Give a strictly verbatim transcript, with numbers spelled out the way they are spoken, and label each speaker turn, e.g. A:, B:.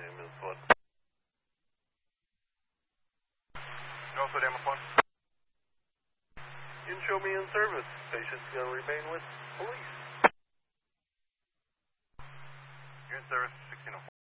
A: ambulance one.
B: Also, Demo one.
A: You can show me in service. Patient's going to remain with police.
B: You're in service, sixteen oh four.